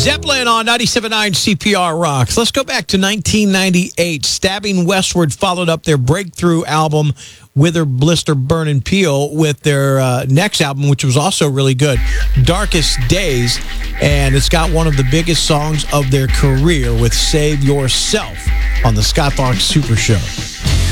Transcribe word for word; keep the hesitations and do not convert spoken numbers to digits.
Zeppelin on ninety-seven point nine C P R Rocks. Let's go back to nineteen ninety-eight. Stabbing Westward followed up their breakthrough album, Wither, Blister, Burn, and Peel, with their uh, next album, which was also really good, Darkest Days. And it's got one of the biggest songs of their career with Save Yourself on the Scott Lark Super Show.